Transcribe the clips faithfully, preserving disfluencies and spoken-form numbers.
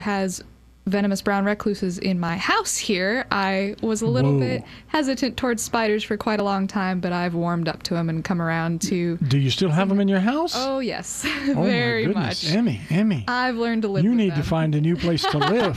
has venomous brown recluses in my house here. I was a little Whoa. bit hesitant towards spiders for quite a long time, but I've warmed up to them and come around to... Do you still have them in your house? Oh, yes. Oh, Very my goodness. much. Emmy, Emmy. I've learned to live You with need them. to find a new place to live.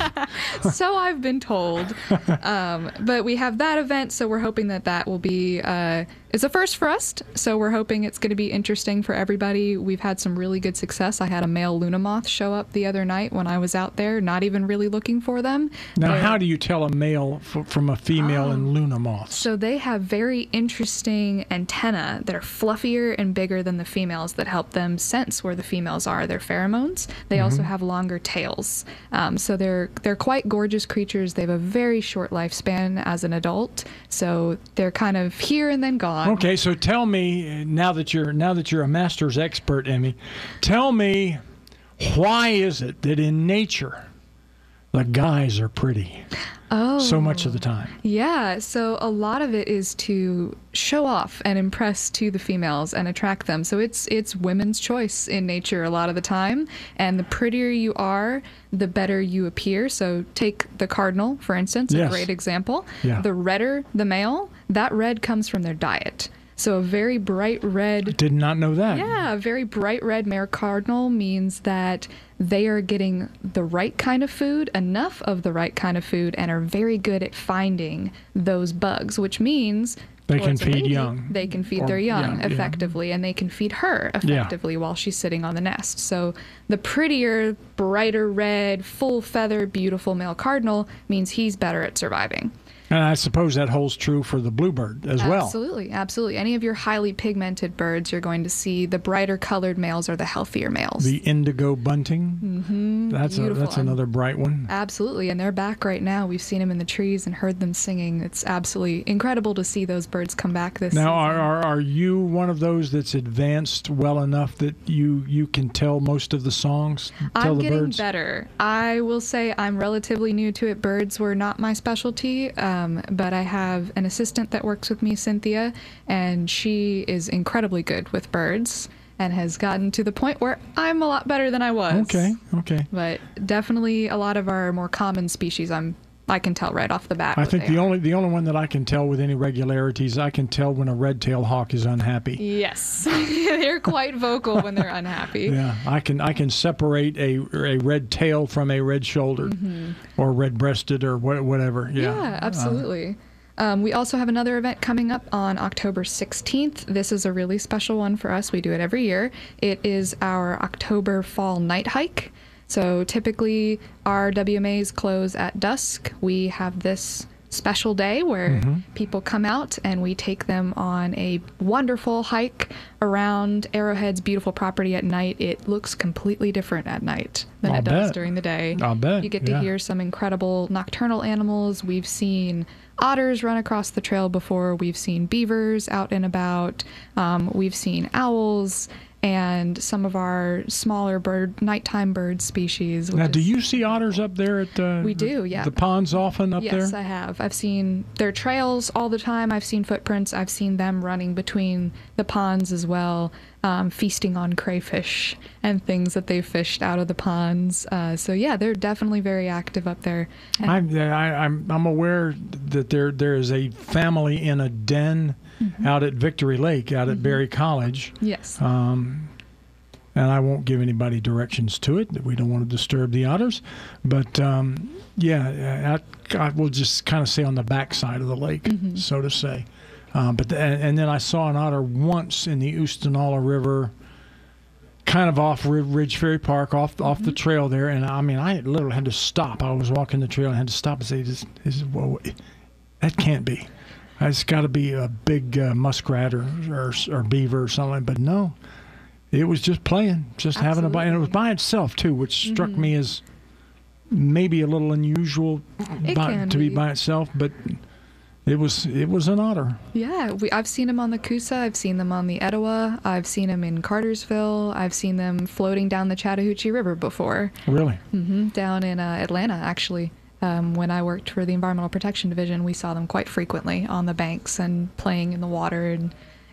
So I've been told. Um, but we have that event, so we're hoping that that will be... Uh, it's a first for us, so we're hoping it's going to be interesting for everybody. We've had some really good success. I had a male Luna moth show up the other night when I was out there, not even really looking for them. Now, They're- how do you tell a male f- from a female Oh. in Luna moths? So they have very interesting antennae that are fluffier and bigger than the females that help them sense where the females are, their pheromones. They also have longer tails. Um, so they're they're quite gorgeous creatures. They have a very short lifespan as an adult. So they're kind of here and then gone. Okay, so tell me uh, now that you're now that you're a master's expert, Emmy, tell me why is it that in nature the guys are pretty Oh. so much of the time? Yeah, so a lot of it is to show off and impress to the females and attract them. So it's it's women's choice in nature a lot of the time. And the prettier you are, the better you appear. So take the cardinal, for instance, Yes. a great example. Yeah. The redder the male, that red comes from their diet. So a very bright red Did not know that. yeah, a very bright red mare cardinal means that they are getting the right kind of food, enough of the right kind of food, and are very good at finding those bugs, which means They towards can a feed lady, young. They can feed Or- their young yeah, yeah. effectively, and they can feed her effectively while she's sitting on the nest. So the prettier, brighter red, full feather, beautiful male cardinal means he's better at surviving. And I suppose that holds true for the bluebird as well. Absolutely, absolutely. Any of your highly pigmented birds, you're going to see the brighter colored males are the healthier males. The indigo bunting. Mm-hmm. That's a, Beautiful. that's another bright one. Absolutely, and they're back right now. We've seen them in the trees and heard them singing. It's absolutely incredible to see those birds come back this Now, season. are, are are you one of those that's advanced well enough that you you can tell most of the songs? Tell I'm the getting birds? better. I will say I'm relatively new to it. Birds were not my specialty, um, but I have an assistant that works with me, Cynthia, and she is incredibly good with birds and has gotten to the point where I'm a lot better than I was. Okay, okay. But definitely a lot of our more common species, I'm I can tell right off the bat. I what think they the are. only the only one that I can tell with any regularities, I can tell when a red-tailed hawk is unhappy. Yes, they're quite vocal when they're unhappy. Yeah, I can I can separate a a red tail from a red-shouldered or red-breasted or wha- whatever. Yeah, Mm-hmm. Yeah, absolutely. Um, we also have another event coming up on October sixteenth. This is a really special one for us. We do it every year. It is our October Fall Night Hike. So typically our W M As close at dusk. We have this special day where people come out and we take them on a wonderful hike around Arrowhead's beautiful property at night. It looks completely different at night than I'll it does bet. during the day. I'll bet, You get to yeah. hear some incredible nocturnal animals. We've seen otters run across the trail before. We've seen beavers out and about. Um, we've seen owls and some of our smaller bird, nighttime bird species. which Now, do is- you see otters up there at uh, We the- do, yeah. the ponds often up Yes, there? I have. I've seen their trails all the time. I've seen footprints. I've seen them running between the ponds as well, um, feasting on crayfish and things that they've fished out of the ponds. Uh, so yeah, they're definitely very active up there. And- I'm I, I'm I'm aware that there there is a family in a den Mm-hmm. out at Victory Lake, out at Berry College. yes. Um, and I won't give anybody directions to it. That we don't want to disturb the otters. But um, yeah, I, I will just kind of say on the backside of the lake, Mm-hmm. so to say. Um, but the, and, and then I saw an otter once in the Oostanala River, kind of off Ri- Ridge Ferry Park, off off Mm-hmm. the trail there. And I mean, I literally had to stop. I was walking the trail and had to stop and say, "This, this is well, that can't be. It's got to be a big uh, muskrat or, or or beaver or something." But no, it was just playing, just having a bite, and it was by itself too, which struck Mm-hmm. me as maybe a little unusual It by, can to be be. by itself. But it was it was an otter. Yeah, we, I've seen them on the Coosa. I've seen them on the Etowah. I've seen them in Cartersville. I've seen them floating down the Chattahoochee River before. Really. hmm Down in uh, Atlanta, actually. Um, when I worked for the Environmental Protection Division, we saw them quite frequently on the banks and playing in the water. And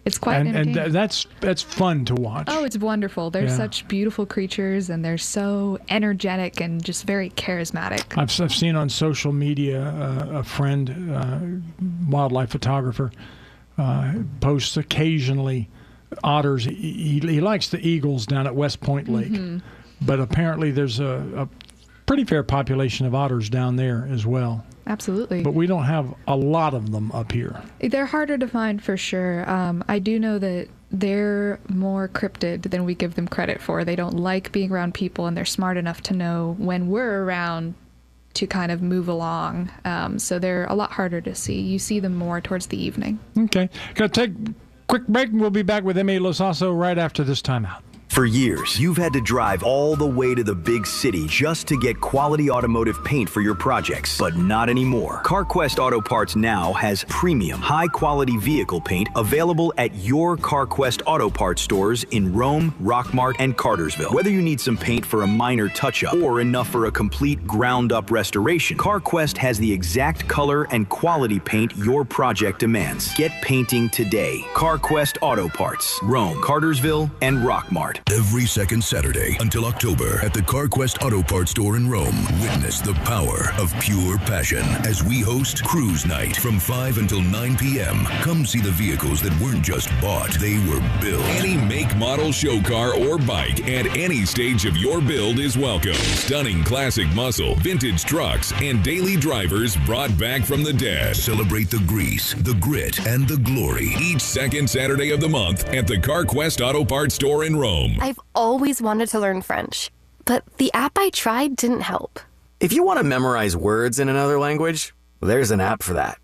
It's quite and, entertaining. and th- that's that's fun to watch. Oh, it's wonderful. They're Yeah. such beautiful creatures, and they're so energetic and just very charismatic. I've, I've seen on social media uh, a friend, uh, wildlife photographer, uh, posts occasionally otters. He, he, he likes the eagles down at West Point Lake, Mm-hmm. but apparently there's a, a pretty fair population of otters down there as well. Absolutely. But we don't have a lot of them up here. They're harder to find for sure. Um, I do know that they're more cryptid than we give them credit for. They don't like being around people, and they're smart enough to know when we're around to kind of move along. Um, so they're a lot harder to see. You see them more towards the evening. Okay. Got to take a quick break, and we'll be back with Emmy Losasso right after this timeout. For years, you've had to drive all the way to the big city just to get quality automotive paint for your projects. But not anymore. CarQuest Auto Parts now has premium, high-quality vehicle paint available at your CarQuest Auto Parts stores in Rome, Rockmart, and Cartersville. Whether you need some paint for a minor touch-up or enough for a complete ground-up restoration, CarQuest has the exact color and quality paint your project demands. Get painting today. CarQuest Auto Parts, Rome, Cartersville, and Rockmart. Every second Saturday until October at the CarQuest Auto Parts store in Rome. Witness the power of pure passion as we host Cruise Night from five until nine p.m. Come see the vehicles that weren't just bought, they were built. Any make, model, show car, or bike at any stage of your build is welcome. Stunning classic muscle, vintage trucks, and daily drivers brought back from the dead. Celebrate the grease, the grit, and the glory. Each second Saturday of the month at the CarQuest Auto Parts store in Rome. I've always wanted to learn French, but the app I tried didn't help. If you want to memorize words in another language, there's an app for that.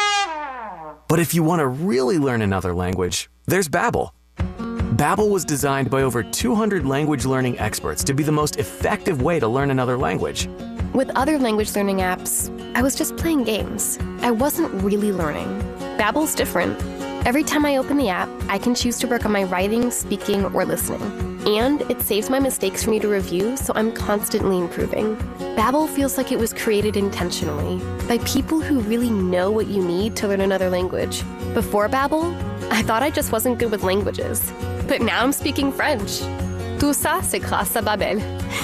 But if you want to really learn another language, there's Babbel. Babbel was designed by over two hundred language learning experts to be the most effective way to learn another language. With other language learning apps, I was just playing games. I wasn't really learning. Babbel's different. Every time I open the app, I can choose to work on my writing, speaking, or listening. And it saves my mistakes for me to review, so I'm constantly improving. Babbel feels like it was created intentionally by people who really know what you need to learn another language. Before Babbel, I thought I just wasn't good with languages. But now I'm speaking French. Tout ça, c'est grâce à Babbel.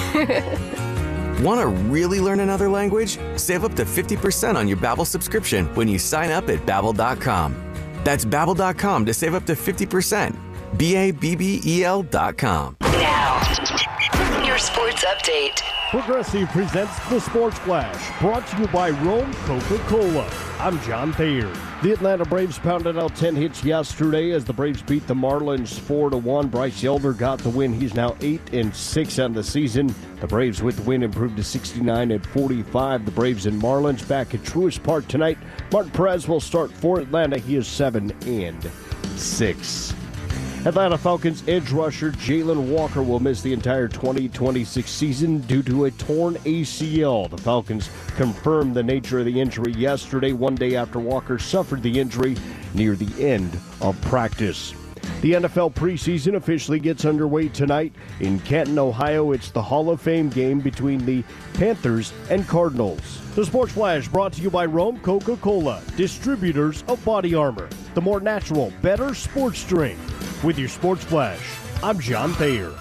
Want to really learn another language? Save up to fifty percent on your Babbel subscription when you sign up at babbel dot com. That's babbel dot com to save up to fifty percent. B A B B E L dot com. Now, your sports update. Progressive presents the Sports Flash, brought to you by Rome Coca-Cola. I'm John Thayer. The Atlanta Braves pounded out ten hits yesterday as the Braves beat the Marlins four to one. Bryce Elder got the win. He's now eight and six on the season. The Braves with the win improved to sixty-nine and forty-five. The Braves and Marlins back at Truist Park tonight. Martin Perez will start for Atlanta. He is seven and six. Atlanta Falcons edge rusher Jalen Walker will miss the entire twenty twenty-six season due to a torn A C L. The Falcons confirmed the nature of the injury yesterday, one day after Walker suffered the injury near the end of practice. The N F L preseason officially gets underway tonight. In Canton, Ohio, it's the Hall of Fame game between the Panthers and Cardinals. The Sports Flash brought to you by Rome Coca-Cola, distributors of Body Armor, the more natural, better sports drink. With your Sports Flash, I'm John Thayer.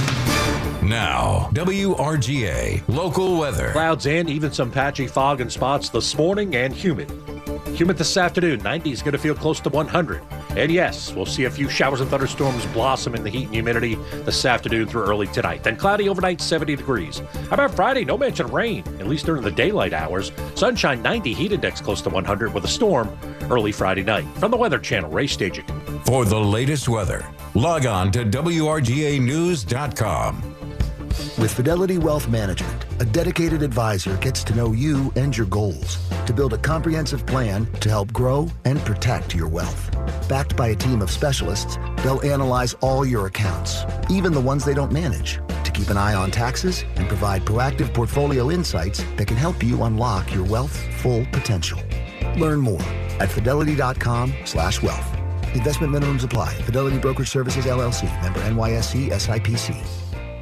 Now, W R G A local weather. Clouds and even some patchy fog and spots this morning and humid. Humid this afternoon, ninety is going to feel close to one hundred. And yes, we'll see a few showers and thunderstorms blossom in the heat and humidity this afternoon through early tonight. Then cloudy overnight, seventy degrees. How about Friday? No mention of rain, at least during the daylight hours. Sunshine, ninety, heat index close to one hundred with a storm early Friday night. From the Weather Channel, Ray Stajic. For the latest weather, log on to W R G A news dot com. With Fidelity Wealth Management, a dedicated advisor gets to know you and your goals to build a comprehensive plan to help grow and protect your wealth. Backed by a team of specialists, they'll analyze all your accounts, even the ones they don't manage, to keep an eye on taxes and provide proactive portfolio insights that can help you unlock your wealth's full potential. Learn more at fidelity dot com slash wealth. Investment minimums apply. Fidelity Brokerage Services, L L C. Member N Y S E S I P C.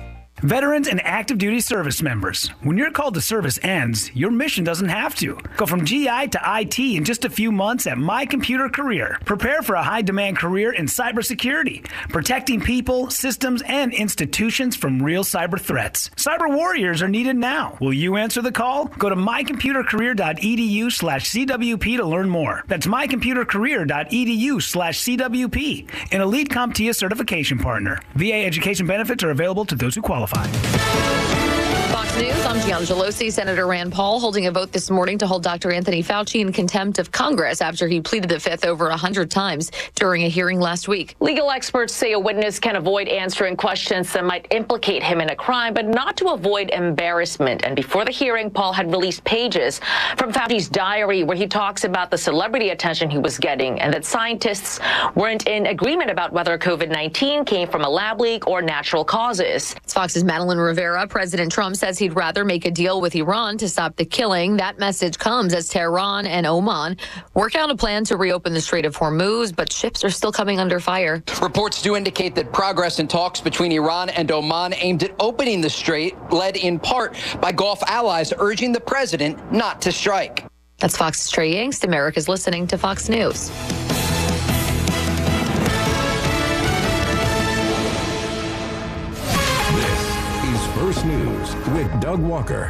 Veterans and active duty service members, when your call to service ends, your mission doesn't have to. Go from G I to I T in just a few months at My Computer Career. Prepare for a high-demand career in cybersecurity, protecting people, systems, and institutions from real cyber threats. Cyber warriors are needed now. Will you answer the call? Go to mycomputercareer.edu slash CWP to learn more. That's mycomputercareer.edu slash CWP, an elite CompTIA certification partner. V A education benefits are available to those who qualify. Fox News, I'm Gianna Gelosi. Senator Rand Paul holding a vote this morning to hold Doctor Anthony Fauci in contempt of Congress after he pleaded the fifth over one hundred times during a hearing last week. Legal experts say a witness can avoid answering questions that might implicate him in a crime, but not to avoid embarrassment. And before the hearing, Paul had released pages from Fauci's diary where he talks about the celebrity attention he was getting and that scientists weren't in agreement about whether COVID nineteen came from a lab leak or natural causes. It's Fox's Madeline Rivera. President Trump says he'd rather make a deal with Iran to stop the killing. That message comes as Tehran and Oman work out a plan to reopen the Strait of Hormuz, but ships are still coming under fire. Reports do indicate that progress in talks between Iran and Oman aimed at opening the strait, led in part by Gulf allies urging the president not to strike. That's Fox's Trey Yingst. America's listening to Fox News. First News with Doug Walker.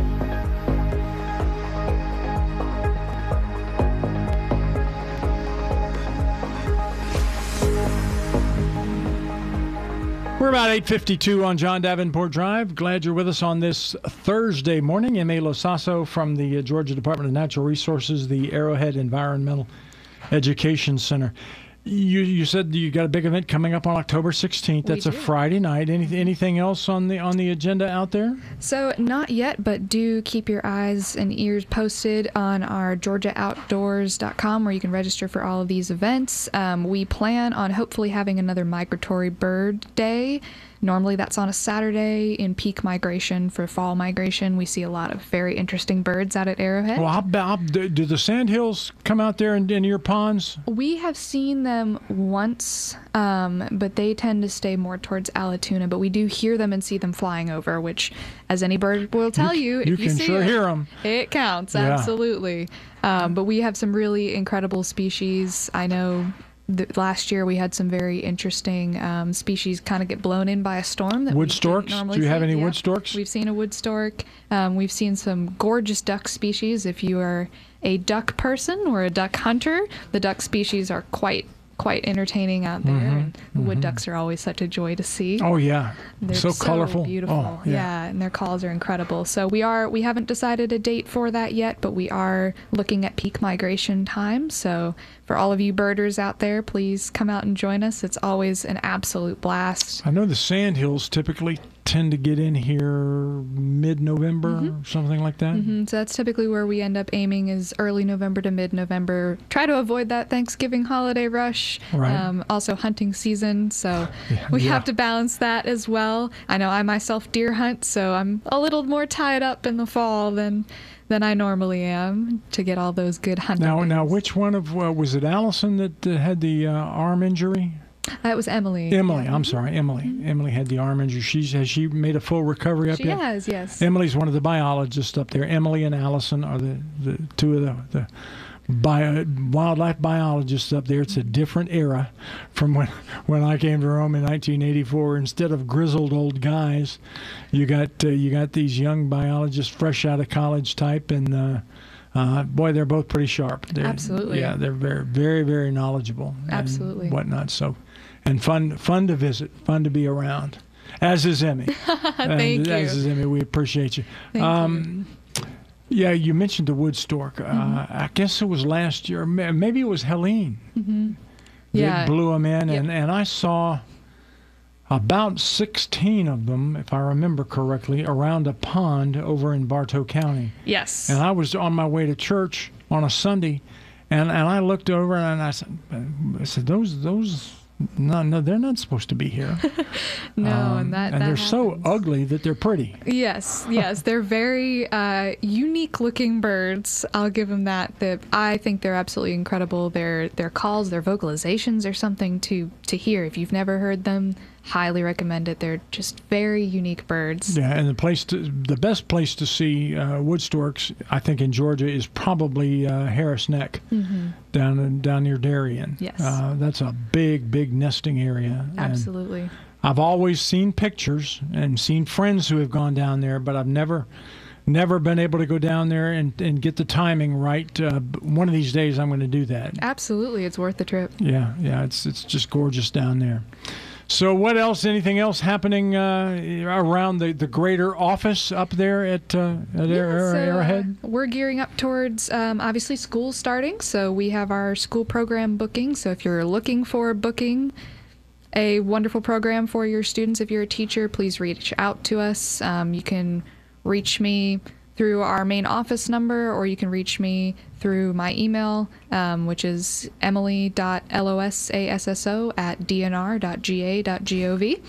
We're about eight fifty-two on John Davenport Drive. Glad you're with us on this Thursday morning. M A Losasso from the Georgia Department of Natural Resources, the Arrowhead Environmental Education Center. You you said you got a big event coming up on October sixteenth. That's a Friday night. Any, anything else on the on the agenda out there? So not yet, but do keep your eyes and ears posted on our georgia outdoors dot com where you can register for all of these events. Um, we plan on hopefully having another migratory bird day. Normally that's on a Saturday in peak migration for fall migration. We see a lot of very interesting birds out at Arrowhead. Well, how about, do the sandhills come out there in, in your ponds? We have seen them once, um, but they tend to stay more towards Allatoona. But we do hear them and see them flying over, which, as any bird will tell you, you, if you you can see sure it, hear them. It counts, Yeah. absolutely. Um, but we have some really incredible species. I know the, last year we had some very interesting um, species kind of get blown in by a storm. That Wood we storks? normally Do you have see. any Yep. wood storks? We've seen a wood stork. Um, we've seen some gorgeous duck species. If you are a duck person or a duck hunter, the duck species are quite quite entertaining out there. Mhm, And the wood mhm. ducks are always such a joy to see. Oh, yeah. They're So so colorful. beautiful. Oh, yeah. yeah, and their calls are incredible. So we are we haven't decided a date for that yet, but we are looking at peak migration time. So for all of you birders out there, please come out and join us. It's always an absolute blast. I know the sandhills typically tend to get in here mid-November, Mhm. something like that. hmm So that's typically where we end up aiming is early November to mid-November. Try to avoid that Thanksgiving holiday rush. Right. Um, also hunting season, so Yeah, we yeah. have to balance that as well. I know I myself deer hunt, so I'm a little more tied up in the fall than than I normally am to get all those good hunting. Now, now, which one of uh, was it? Allison that uh, had the uh, arm injury? That was Emily. Emily, Yeah. I'm sorry, Emily. Emily had the arm injury. She's has she made a full recovery up She yet? has, yes. Emily's one of the biologists up there. Emily and Allison are the, the two of the, the bio, wildlife biologists up there. It's a different era from when when I came to Rome in nineteen eighty-four. Instead of grizzled old guys, you got uh, you got these young biologists, fresh out of college type, and uh, uh, boy, they're both pretty sharp. They're, Absolutely. Yeah, they're very, very, very knowledgeable. and Absolutely. Whatnot. So, and fun, fun to visit, fun to be around. As is Emmy. Thank and, you. As is Emmy, we appreciate you. Thank um, Yeah, you mentioned the wood stork. Uh, Mhm. I guess it was last year. ma- Maybe it was Helene. hmm That Yeah. blew them in, Yep. and, and I saw about sixteen of them, if I remember correctly, around a pond over in Bartow County. Yes. And I was on my way to church on a Sunday, and, and I looked over and I said, I said those those no no they're not supposed to be here. No, Um, and that and that they're happens. so ugly that they're pretty. Yes, yes, they're very uh, unique-looking birds. I'll give them that. That I think they're absolutely incredible. Their their calls, their vocalizations are something to to hear. If you've never heard them, highly recommend it. They're just very unique birds. Yeah, and the place, to, the best place to see uh, wood storks, I think, in Georgia is probably uh, Harris Neck, Mm-hmm. down in, down near Darien. Yes. Uh, that's a big, big nesting area. And Absolutely. I've always seen pictures and seen friends who have gone down there, but I've never, never been able to go down there and, and get the timing right. Uh, one of these days, I'm going to do that. Absolutely, it's worth the trip. Yeah, yeah, it's it's just gorgeous down there. So what else, anything else happening uh, around the, the greater office up there at, uh, at Yeah, Air, so, Arrowhead? uh, we're gearing up towards, um, obviously, school starting. So we have our school program booking. So if you're looking for booking a wonderful program for your students, if you're a teacher, please reach out to us. Um, you can reach me through our main office number, or you can reach me through my email, um, which is emily dot losasso at d n r dot g a dot gov.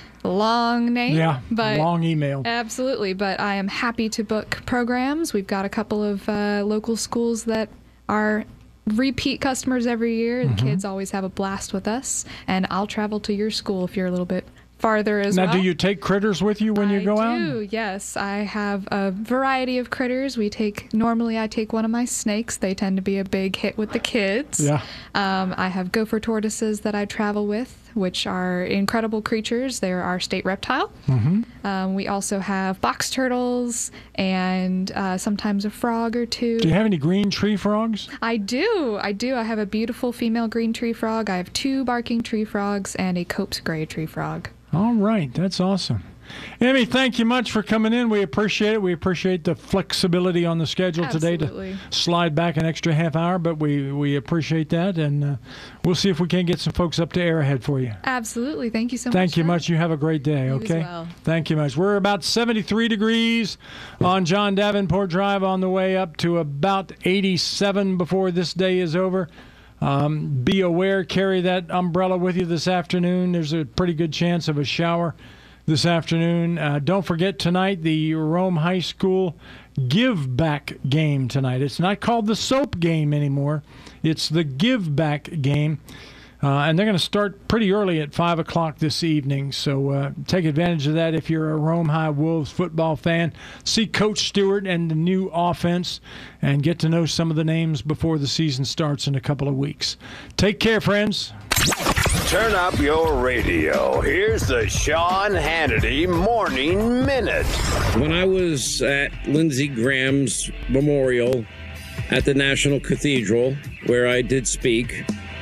Long name, Yeah, but long email. Absolutely, but I am happy to book programs. We've got a couple of uh, local schools that are repeat customers every year. The Mhm. kids always have a blast with us, and I'll travel to your school if you're a little bit farther as Now, well. do you take critters with you when you go out? I do, yes. I have a variety of critters. We take, normally I take one of my snakes. They tend to be a big hit with the kids. Yeah. Um, I have gopher tortoises that I travel with, which are incredible creatures. They're our state reptile. Mm-hmm. Um, we also have box turtles and uh, sometimes a frog or two. Do you have any green tree frogs? I do. I do. I have a beautiful female green tree frog. I have two barking tree frogs and a Cope's gray tree frog. All right, that's awesome. Emmy, thank you much for coming in. We appreciate it. We appreciate the flexibility on the schedule today Absolutely. to slide back an extra half hour, but we, we appreciate that, and uh, we'll see if we can get some folks up to Arrowhead for you. Absolutely. Thank you so much. Thank you John. much. You have a great day, You as okay? well. Thank you much. We're about seventy-three degrees on John Davenport Drive, on the way up to about eighty-seven before this day is over. Um, be aware, carry that umbrella with you this afternoon. There's a pretty good chance of a shower this afternoon. Uh, don't forget tonight, the Rome High School Give Back game tonight. It's not called the soap game anymore. It's the Give Back game. Uh, and they're going to start pretty early at five o'clock this evening. So uh, take advantage of that if you're a Rome High Wolves football fan. See Coach Stewart and the new offense and get to know some of the names before the season starts in a couple of weeks. Take care, friends. Turn up your radio. Here's the Sean Hannity Morning Minute. When I was at Lindsey Graham's memorial at the National Cathedral, where I did speak,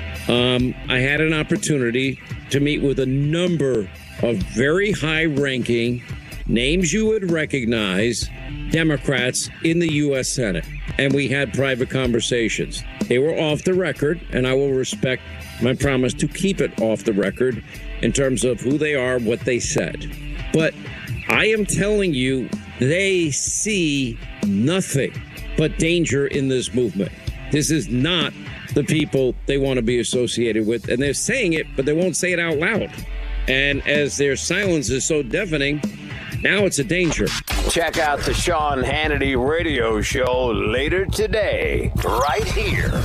um, I had an opportunity to meet with a number of very high-ranking, names you would recognize, Democrats in the U S Senate. And we had private conversations. They were off the record, and I will respect my promise to keep it off the record in terms of who they are, what they said. But I am telling you, they see nothing but danger in this movement. This is not the people they want to be associated with. And they're saying it, but they won't say it out loud. And as their silence is so deafening, now it's a danger. Check out the Sean Hannity radio show later today, right here.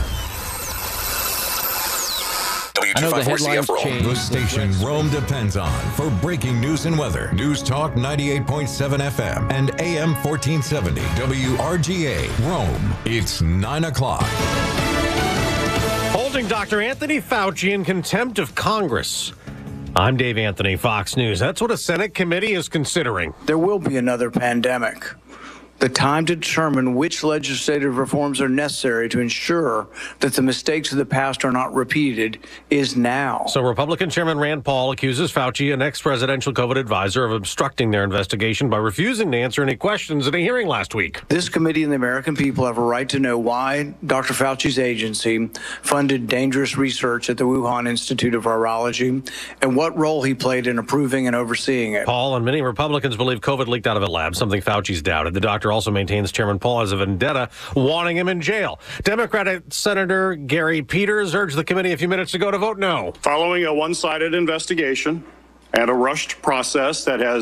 I know the headlines change. The station Rome depends on for breaking news and weather. News Talk ninety-eight point seven F M and A M fourteen seventy W R G A Rome. It's nine o'clock. Holding Doctor Anthony Fauci in contempt of Congress. I'm Dave Anthony, Fox News. That's what a Senate committee is considering. There will be another pandemic. The time to determine which legislative reforms are necessary to ensure that the mistakes of the past are not repeated is now. So Republican Chairman Rand Paul accuses Fauci, an ex-presidential COVID advisor, of obstructing their investigation by refusing to answer any questions at a hearing last week. This committee and the American people have a right to know why Doctor Fauci's agency funded dangerous research at the Wuhan Institute of Virology and what role he played in approving and overseeing it. Paul and many Republicans believe COVID leaked out of a lab, something Fauci's doubted. The doctor also maintains Chairman Paul has a vendetta, wanting him in jail. Democratic Senator Gary Peters urged the committee a few minutes ago to vote no. Following a one-sided investigation and a rushed process that has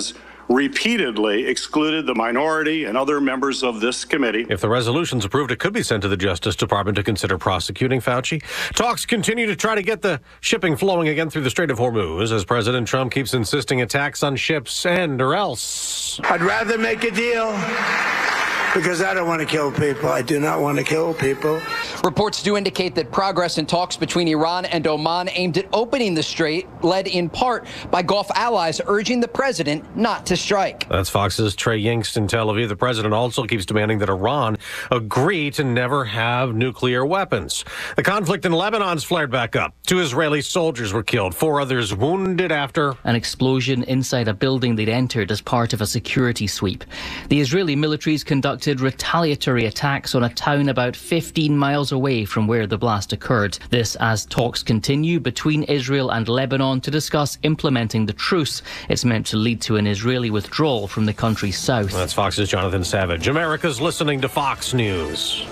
repeatedly excluded the minority and other members of this committee. If the resolution's approved, it could be sent to the Justice Department to consider prosecuting Fauci. Talks continue to try to get the shipping flowing again through the Strait of Hormuz as President Trump keeps insisting attacks on ships end or else. I'd rather make a deal because I don't want to kill people. I do not want to kill people. Reports do indicate that progress in talks between Iran and Oman aimed at opening the strait, led in part by Gulf allies urging the president not to strike. That's Fox's Trey Yingst in Tel Aviv. The president also keeps demanding that Iran agree to never have nuclear weapons. The conflict in Lebanon's flared back up. Two Israeli soldiers were killed, four others wounded after an explosion inside a building they'd entered as part of a security sweep. The Israeli militaries conducted retaliatory attacks on a town about fifteen miles away from where the blast occurred. This as talks continue between Israel and Lebanon to discuss implementing the truce. It's meant to lead to an Israeli withdrawal from the country's south. That's Fox's Jonathan Savage. America's listening to Fox News.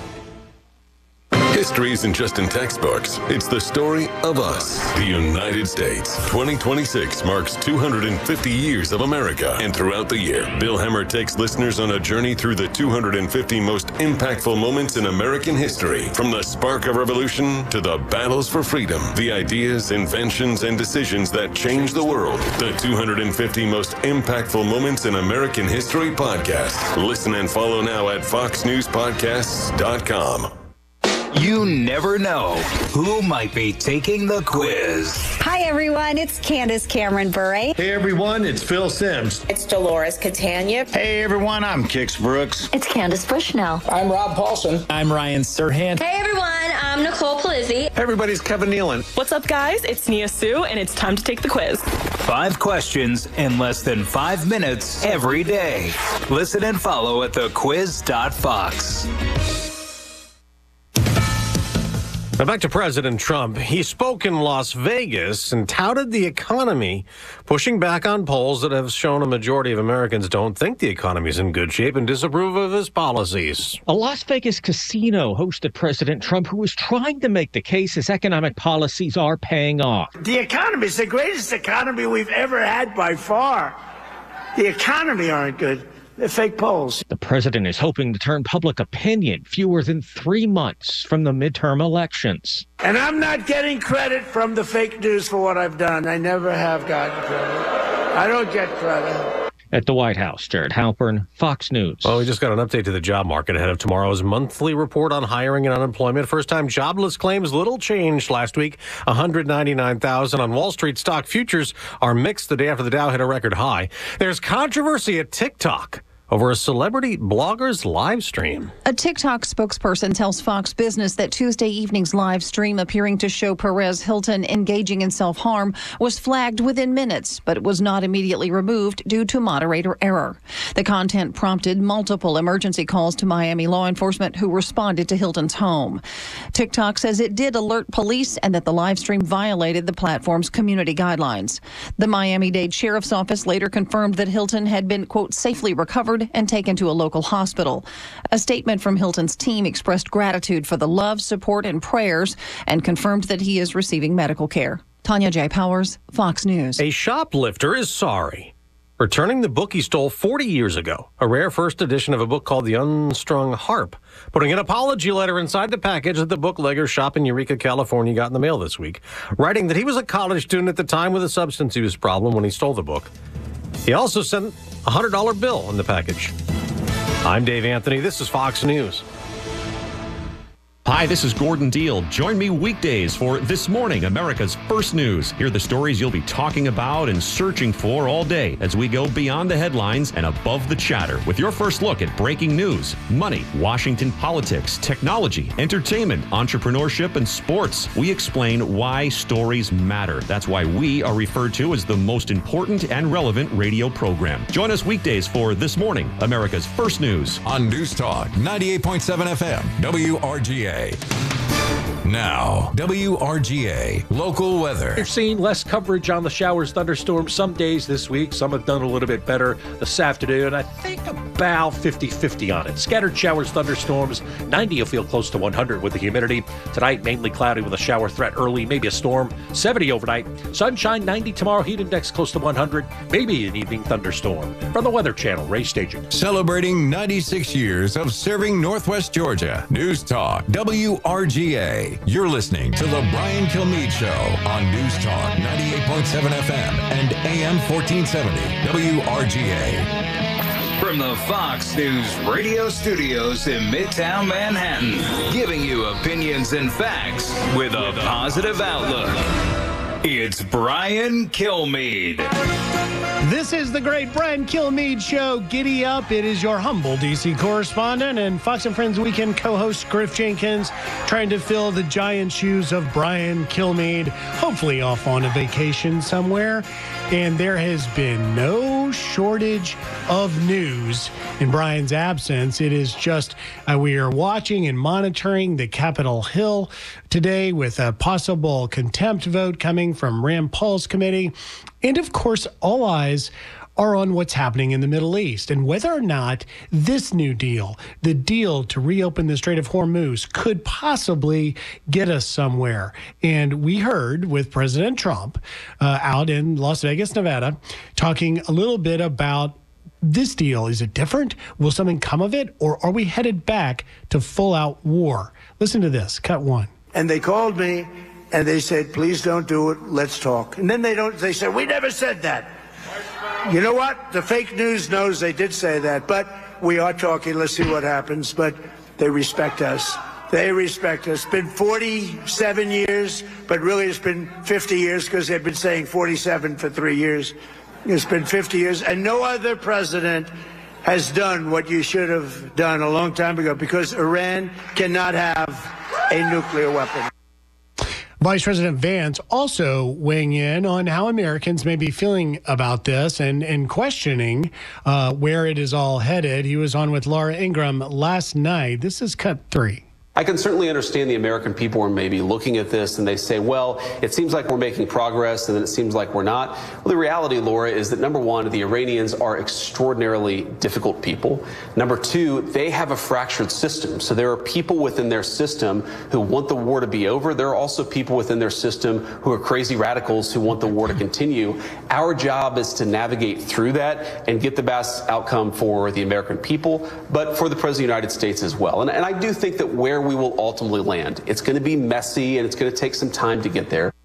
History isn't just in textbooks. It's the story of us, the United States. twenty twenty-six marks two hundred fifty years of America. And throughout the year, Bill Hemmer takes listeners on a journey through the two hundred fifty most impactful moments in American history. From the spark of revolution to the battles for freedom, the ideas, inventions, and decisions that changed the world. The two hundred fifty most impactful moments in American history podcast. Listen and follow now at fox news podcasts dot com. You never know who might be taking the quiz. Hi, everyone. It's Candace Cameron Bure. Hey, everyone. It's Phil Sims. It's Dolores Catania. Hey, everyone. I'm Kix Brooks. It's Candace Bushnell. I'm Rob Paulson. I'm Ryan Serhant. Hey, everyone. I'm Nicole Palizzi. Everybody's Kevin Nealon. What's up, guys? It's Nia Sue, and it's time to take the quiz. Five questions in less than five minutes every day. Listen and follow at the quiz dot fox. Now back to President Trump. He spoke in Las Vegas and touted the economy, pushing back on polls that have shown a majority of Americans don't think the economy is in good shape and disapprove of his policies. A Las Vegas casino hosted President Trump, who was trying to make the case his economic policies are paying off. The economy is the greatest economy we've ever had by far. The economy aren't good. They're fake polls. The president is hoping to turn public opinion fewer than three months from the midterm elections. And I'm not getting credit from the fake news for what I've done. I never have gotten credit. I don't get credit. At the White House, Jared Halpern, Fox News. Well, we just got an update to the job market ahead of tomorrow's monthly report on hiring and unemployment. First-time jobless claims little changed last week, one hundred ninety-nine thousand. On Wall Street, stock futures are mixed the day after the Dow hit a record high. There's controversy at TikTok over a celebrity blogger's live stream. A TikTok spokesperson tells Fox Business that Tuesday evening's live stream appearing to show Perez Hilton engaging in self-harm was flagged within minutes, but it was not immediately removed due to moderator error. The content prompted multiple emergency calls to Miami law enforcement, who responded to Hilton's home. TikTok says it did alert police and that the live stream violated the platform's community guidelines. The Miami-Dade Sheriff's Office later confirmed that Hilton had been, quote, safely recovered and taken to a local hospital. A statement from Hilton's team expressed gratitude for the love, support, and prayers and confirmed that he is receiving medical care. Tanya J. Powers, Fox News. A shoplifter is sorry, returning the book he stole forty years ago, a rare first edition of a book called The Unstrung Harp, putting an apology letter inside the package that the bootlegger shop in Eureka, California got in the mail this week, writing that he was a college student at the time with a substance use problem when he stole the book. He also sent a one hundred dollar bill in the package. I'm Dave Anthony. This is Fox News. Hi, this is Gordon Deal. Join me weekdays for This Morning, America's First News. Hear the stories you'll be talking about and searching for all day as we go beyond the headlines and above the chatter with your first look at breaking news, money, Washington politics, technology, entertainment, entrepreneurship, and sports. We explain why stories matter. That's why we are referred to as the most important and relevant radio program. Join us weekdays for This Morning, America's First News. On News Talk ninety-eight point seven F M, W R G A. Now, W R G A local weather. You're seeing less coverage on the showers, thunderstorms some days this week. Some have done a little bit better this afternoon. I think about fifty-fifty on it. Scattered showers, thunderstorms. ninety will feel close to one hundred with the humidity. Tonight, mainly cloudy with a shower threat early, maybe a storm. seventy overnight. Sunshine, ninety tomorrow. Heat index close to one hundred. Maybe an evening thunderstorm. From the Weather Channel, Ray Staging. Celebrating ninety-six years of serving Northwest Georgia. News Talk, W R G A. You're listening to The Brian Kilmeade Show on News Talk ninety-eight point seven F M and A M fourteen seventy W R G A. From the Fox News radio studios in Midtown Manhattan, giving you opinions and facts with a positive outlook. It's Brian Kilmeade. This is the great Brian Kilmeade Show. Giddy up. It is your humble D C correspondent and Fox and Friends Weekend co-host Griff Jenkins trying to fill the giant shoes of Brian Kilmeade, hopefully off on a vacation somewhere. And there has been no shortage of news in Brian's absence. It is just uh, we are watching and monitoring the Capitol Hill today with a possible contempt vote coming from Rand Paul's committee. And of course, all eyes are on what's happening in the Middle East and whether or not this new deal, the deal to reopen the Strait of Hormuz, could possibly get us somewhere. And we heard with President Trump uh, out in Las Vegas, Nevada, talking a little bit about this deal. Is it different? Will something come of it? Or are we headed back to full-out war? Listen to this. Cut one. And they called me and they said, please don't do it. Let's talk. And then they don't. They said, we never said that. You know what? The fake news knows they did say that, but we are talking. Let's see what happens. But they respect us. They respect us. It's been forty-seven years, but really it's been fifty years because they've been saying forty-seven for three years. It's been fifty years, and no other president has done what you should have done a long time ago, because Iran cannot have a nuclear weapon. Vice President Vance also weighing in on how Americans may be feeling about this and, and questioning uh, where it is all headed. He was on with Laura Ingraham last night. This is cut three. I can certainly understand the American people are maybe looking at this and they say, well, it seems like we're making progress and then it seems like we're not. Well, the reality, Laura, is that number one, the Iranians are extraordinarily difficult people. Number two, they have a fractured system. So there are people within their system who want the war to be over. There are also people within their system who are crazy radicals who want the war to continue. Our job is to navigate through that and get the best outcome for the American people, but for the President of the United States as well. And, and I do think that where we will ultimately land, it's going to be messy and it's going to take some time to get there.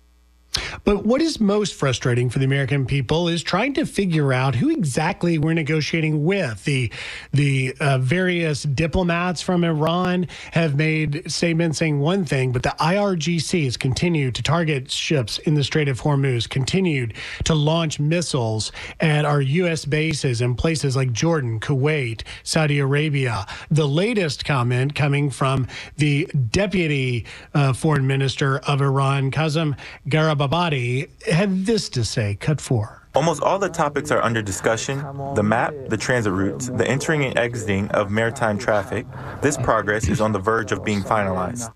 But what is most frustrating for the American people is trying to figure out who exactly we're negotiating with. The the uh, various diplomats from Iran have made statements saying one thing, but the I R G C has continued to target ships in the Strait of Hormuz, continued to launch missiles at our U S bases in places like Jordan, Kuwait, Saudi Arabia. The latest comment coming from the deputy uh, foreign minister of Iran, Kazem Garibabadi, had this to say. Cut four. Almost all the topics are under discussion: the map, the transit routes, the entering and exiting of maritime traffic. This progress is on the verge of being finalized.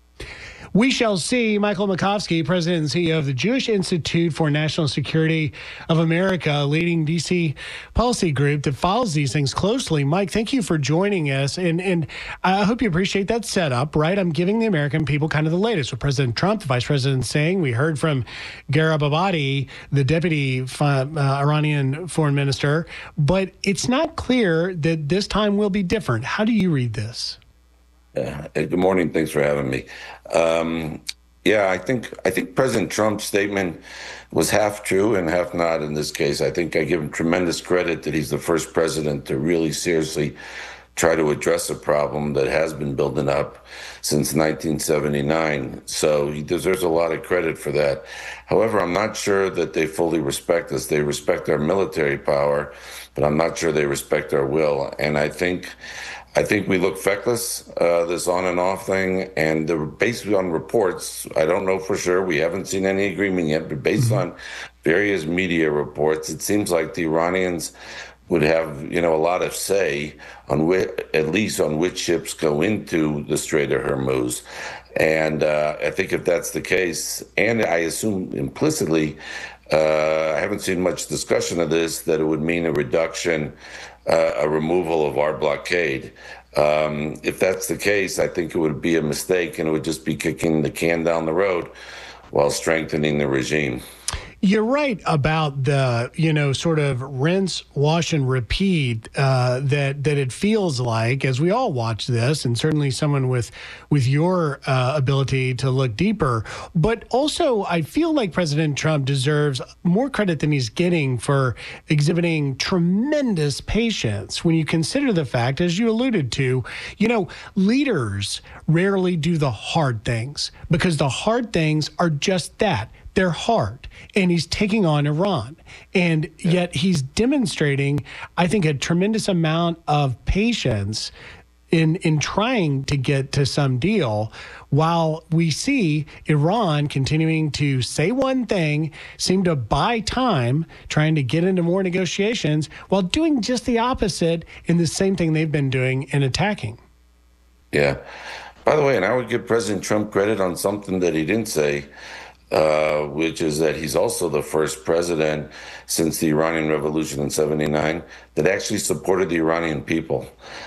We shall see. Michael Makovsky, president and C E O of the Jewish Institute for National Security of America, a leading D C policy group that follows these things closely. Mike, thank you for joining us. And and I hope you appreciate that setup, right? I'm giving the American people kind of the latest with President Trump, the vice president, saying. We heard from Garibabadi, the deputy uh, Iranian foreign minister, but it's not clear that this time will be different. How do you read this? Uh, good morning. Thanks for having me. Um, yeah, I think I think President Trump's statement was half true and half not in this case. I think I give him tremendous credit that he's the first president to really seriously try to address a problem that has been building up since nineteen seventy-nine. So he deserves a lot of credit for that. However, I'm not sure that they fully respect us. They respect our military power, but I'm not sure they respect our will. And I think I think we look feckless, uh, this on and off thing, and the, based on reports, I don't know for sure, we haven't seen any agreement yet, but based mm-hmm. on various media reports, it seems like the Iranians would have, you know, a lot of say on which, at least on which ships go into the Strait of Hormuz. And uh, I think if that's the case, and I assume implicitly, uh, I haven't seen much discussion of this, that it would mean a reduction, uh, a removal of our blockade. Um, if that's the case, I think it would be a mistake, and it would just be kicking the can down the road while strengthening the regime. You're right about the, you know, sort of rinse, wash, and repeat uh, that that it feels like as we all watch this, and certainly someone with with your uh, ability to look deeper. But also, I feel like President Trump deserves more credit than he's getting for exhibiting tremendous patience when you consider the fact, as you alluded to, you know, leaders rarely do the hard things because the hard things are just that. They're hard, and he's taking on Iran. And yet he's demonstrating, I think, a tremendous amount of patience in in trying to get to some deal, while we see Iran continuing to say one thing, seem to buy time, trying to get into more negotiations, while doing just the opposite in the same thing they've been doing in attacking. Yeah. By the way, and I would give President Trump credit on something that he didn't say, Uh, which is that he's also the first president since the Iranian Revolution in seventy-nine that actually supported the Iranian people.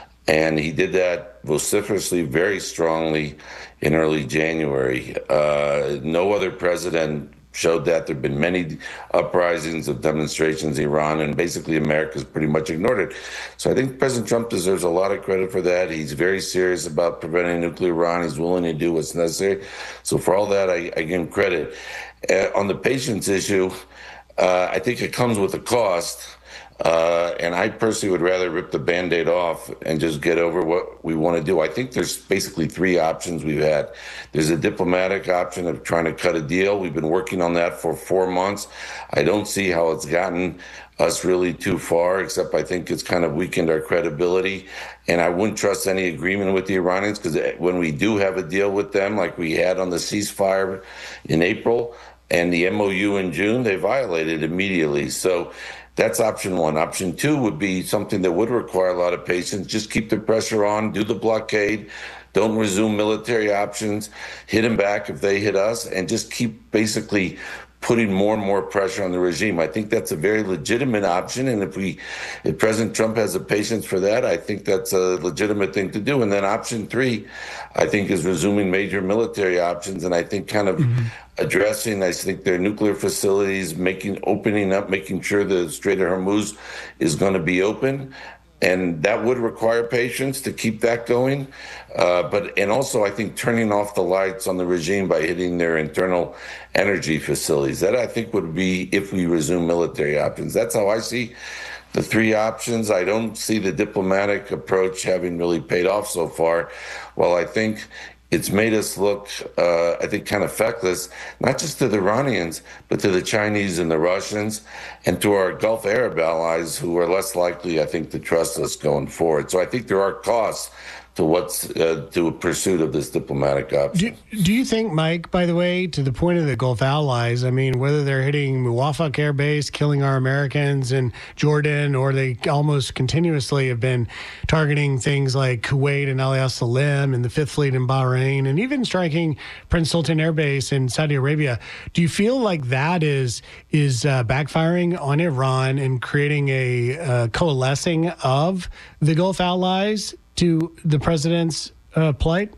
And he did that vociferously, very strongly in early January. Uh, no other president showed that. There have been many uprisings of demonstrations in Iran, and basically America's pretty much ignored it. So I think President Trump deserves a lot of credit for that. He's very serious about preventing nuclear Iran. He's willing to do what's necessary. So for all that, I, I give him credit. Uh, on the patience issue, uh, I think it comes with a cost. Uh, and I personally would rather rip the Band-Aid off and just get over what we want to do. I think there's basically three options we've had. There's a diplomatic option of trying to cut a deal. We've been working on that for four months. I don't see how it's gotten us really too far, except I think it's kind of weakened our credibility. And I wouldn't trust any agreement with the Iranians, because when we do have a deal with them, like we had on the ceasefire in April and the M O U in June, they violated immediately. So that's option one. Option two would be something that would require a lot of patience. Just keep the pressure on, do the blockade, don't resume military options, hit them back if they hit us, and just keep basically putting more and more pressure on the regime. I think that's a very legitimate option. And if we, if President Trump has the patience for that, I think that's a legitimate thing to do. And then option three, I think, is resuming major military options. And I think kind of mm-hmm. addressing, I think, their nuclear facilities, making, opening up, making sure the Strait of Hormuz is going to be open. And that would require patience to keep that going. Uh, but, and also, I think, turning off the lights on the regime by hitting their internal energy facilities. That, I think, would be if we resume military options. That's how I see the three options. I don't see the diplomatic approach having really paid off so far. Well, I think it's made us look, uh, I think, kind of feckless, not just to the Iranians, but to the Chinese and the Russians, and to our Gulf Arab allies, who are less likely, I think, to trust us going forward. So I think there are costs to what's uh, to a pursuit of this diplomatic option. Do, do you think, Mike, by the way, to the point of the Gulf allies, I mean, whether they're hitting Muwafaq Air Base, killing our Americans in Jordan, or they almost continuously have been targeting things like Kuwait and Al Salam and the Fifth Fleet in Bahrain, and even striking Prince Sultan Air Base in Saudi Arabia, do you feel like that is is uh, backfiring on Iran and creating a uh, coalescing of the Gulf allies to the president's uh, plight?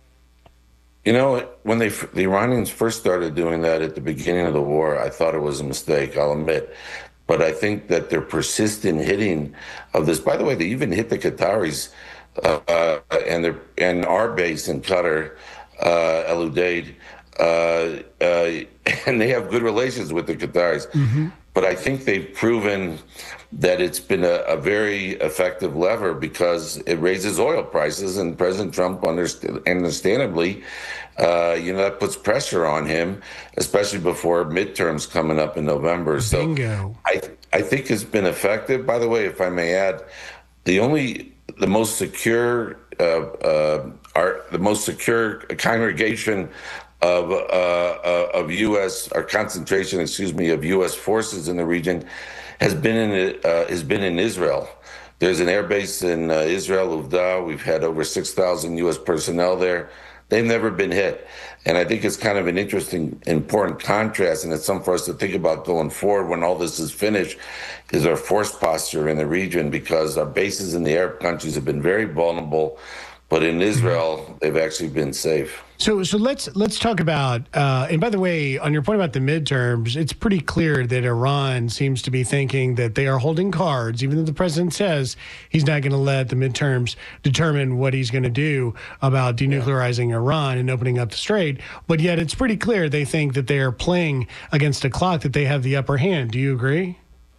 You know, when they the Iranians first started doing that at the beginning of the war, I thought it was a mistake, I'll admit. But I think that their persistent hitting of this, by the way, they even hit the Qataris uh, uh, and, their, and our base in Qatar, uh, El Udeid, uh, uh, and they have good relations with the Qataris. Mm-hmm. But I think they've proven that it's been a, a very effective lever because it raises oil prices, and President Trump, underst- understandably, uh, you know, that puts pressure on him, especially before midterms coming up in November. Bingo. So I, I think it's been effective. By the way, if I may add, the only, the most secure, uh, uh, our, the most secure congregation of uh, of U S or concentration, excuse me, of U S forces in the region has been in uh, has been in Israel. There's an air base in uh, Israel, Uvda. We've had over six thousand U S personnel there. they've never been hit. And I think it's kind of an interesting, important contrast, and it's something for us to think about going forward when all this is finished, is our force posture in the region, because our bases in the Arab countries have been very vulnerable, but in Israel, they've actually been safe. So, so let's let's talk about. Uh, and by the way, on your point about the midterms, it's pretty clear that Iran seems to be thinking that they are holding cards, even though the president says he's not going to let the midterms determine what he's going to do about denuclearizing Iran and opening up the strait. But yet, it's pretty clear they think that they are playing against a clock, that they have the upper hand. Do you agree?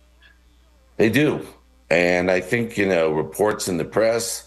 They do, and I think you know reports in the press.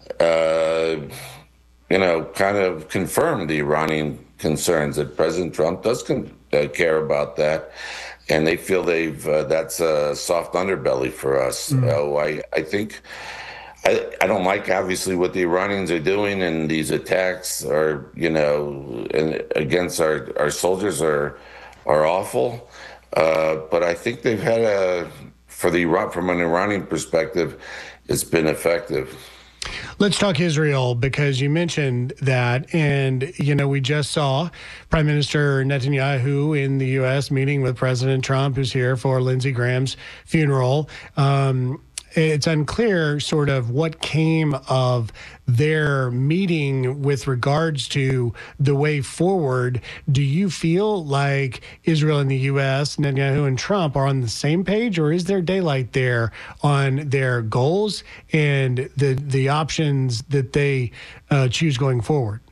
Uh, you know, kind of confirmed the Iranian concerns that President Trump does con- uh, care about that, and they feel they've uh, that's a soft underbelly for us. Mm. So I, I think I, I don't like obviously what the Iranians are doing, and these attacks are, you know, and against our, our soldiers are are awful. Uh, but I think they've had a for the from an Iranian perspective, it's been effective. Let's talk Israel, because you mentioned that, and, you know, we just saw Prime Minister Netanyahu in the U S meeting with President Trump, who's here for Lindsey Graham's funeral. Um, it's unclear sort of what came of their meeting with regards to the way forward. Do you feel like Israel and the U S, Netanyahu and Trump, are on the same page, or is there daylight there on their goals and the the options that they uh, choose going forward?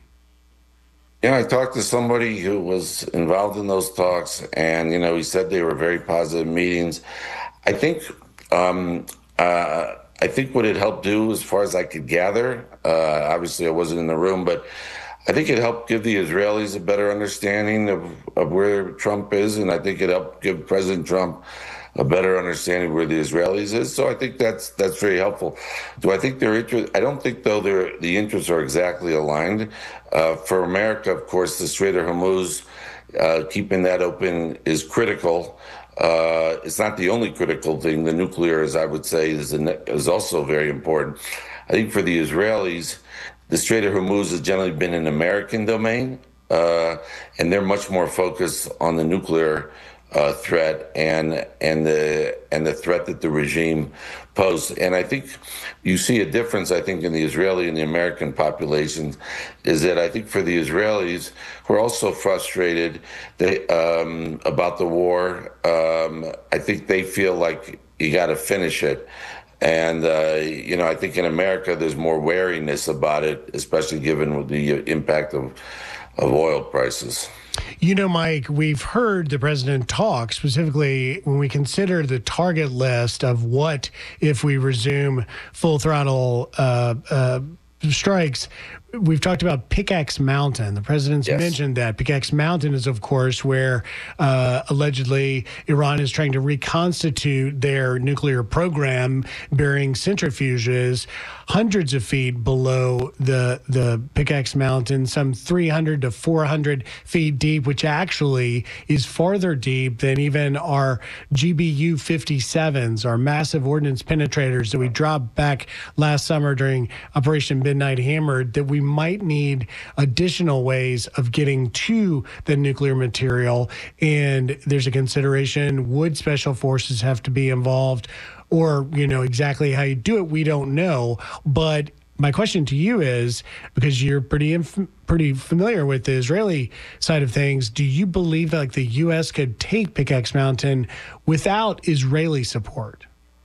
Yeah, I talked to somebody who was involved in those talks, and, you know, he said they were very positive meetings. I think um, Uh, I think what it helped do, as far as I could gather, uh, obviously I wasn't in the room, but I think it helped give the Israelis a better understanding of, of where Trump is, and I think it helped give President Trump a better understanding of where the Israelis is. So I think that's that's very helpful. Do I think their interest? I don't think, though, their the interests are exactly aligned. Uh, for America, of course, the Strait of Hormuz, uh, keeping that open is critical. Uh, it's not the only critical thing. The nuclear, as I would say, is, is also very important. I think for the Israelis, the Strait of Hormuz has generally been an American domain, uh, and they're much more focused on the nuclear uh, threat and and the and the threat that the regime posed. And I think you see a difference, I think, in the Israeli and the American populations, is that I think for the Israelis, who are also frustrated they, um, about the war, um, I think they feel like you got to finish it. And, uh, you know, I think in America, there's more wariness about it, especially given the impact of, of oil prices. You know, Mike, we've heard the president talk specifically when we consider the target list of what if we resume full throttle uh, uh, strikes. We've talked about Pickaxe Mountain. The president's yes. mentioned that. Pickaxe Mountain is, of course, where uh, allegedly Iran is trying to reconstitute their nuclear program, burying centrifuges hundreds of feet below the the Pickaxe Mountain, some three hundred to four hundred feet deep, which actually is farther deep than even our G B U fifty-sevens, our massive ordnance penetrators that we dropped back last summer during Operation Midnight Hammer, that we might need additional ways of getting to the nuclear material. And there's a consideration, would special forces have to be involved? Or, you know, exactly how you do it, we don't know. But my question to you is, because you're pretty inf- pretty familiar with the Israeli side of things, do you believe that, like, the U S could take Pickaxe Mountain without Israeli support?